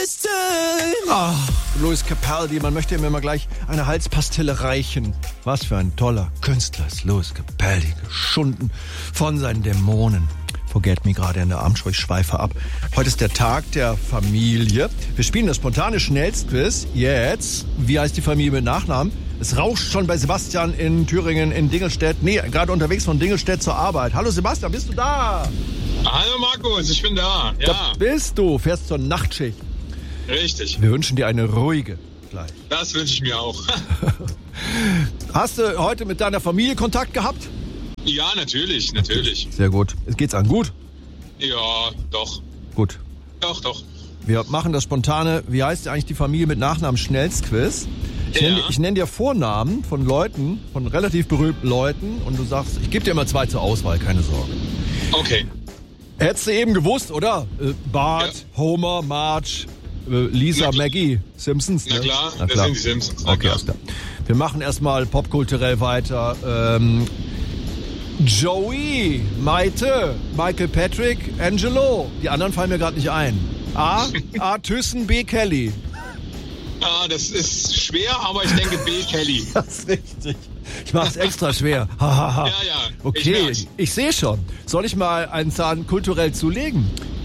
Lewis Capaldi, man möchte ihm immer gleich eine Halspastille reichen. Was für ein toller Künstler ist Lewis Capaldi, geschunden von seinen Dämonen. Forget me gerade in der Armschau, ich schweife ab. Heute ist der Tag der Familie. Wir spielen das spontane Schnellstquiz. Jetzt, wie heißt die Familie mit Nachnamen? Es rauscht schon bei Sebastian in Thüringen, in Dingelstedt. Nee, gerade unterwegs von Dingelstedt zur Arbeit. Hallo Sebastian, bist du da? Hallo Markus, ich bin da. Ja. Da bist du, fährst zur Nachtschicht. Richtig. Wir wünschen dir eine ruhige gleich. Das wünsche ich mir auch. Hast du heute mit deiner Familie Kontakt gehabt? Ja, natürlich. Sehr gut. Geht's an gut? Ja, doch. Gut. Doch. Wir machen das spontane, wie heißt eigentlich die Familie mit Nachnamen Schnellstquiz? Ich nenn dir Vornamen von Leuten, von relativ berühmten Leuten und du sagst, ich gebe dir immer 2 zur Auswahl, keine Sorge. Okay. Hättest du eben gewusst, oder? Bart, ja. Homer, Marge, Lisa, Maggie, Simpsons. Na klar, das sind die Simpsons. Okay, alles klar. Wir machen erstmal popkulturell weiter. Joey, Maite, Michael Patrick, Angelo. Die anderen fallen mir gerade nicht ein. A. Thyssen, B. Kelly. Ah, das ist schwer, aber ich denke B. Kelly. Das ist richtig. Ich mach's extra schwer. Ja. Okay, ich sehe schon. Soll ich mal einen Zahn kulturell zulegen?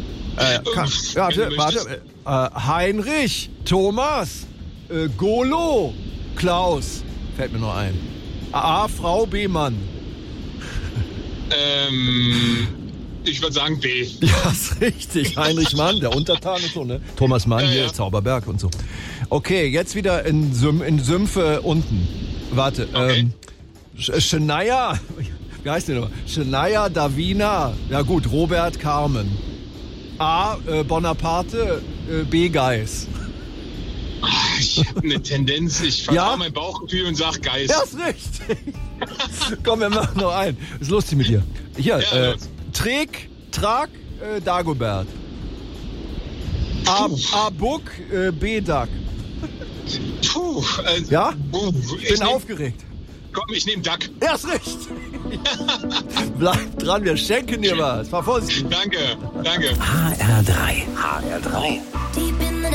Warte. Heinrich, Thomas, Golo, Klaus. Fällt mir nur ein. A. Frau, B. Mann. Ich würde sagen B. Ja, ist richtig. Heinrich Mann, der Untertan und so, ne? Thomas Mann, hier, Zauberberg und so. Okay, jetzt wieder in Sümpfe unten. Warte, okay. Shania, wie heißt die nochmal? Shania, Davina, ja gut, Robert, Carmen. A. Bonaparte, B. Geis. Ich habe eine Tendenz, ich vertraue mein Bauchgefühl und sag Geis. Ja, ist richtig. Komm, wir machen noch einen. Ist lustig mit dir. Hier, Trag, Dagobert. A. Buck, B. Duck. Puh. Ja? Ich bin aufgeregt. Komm, ich nehme Duck. Ja, ist richtig. Bleib dran, wir schenken dir was. Fahr vorsichtig. Danke. HR3.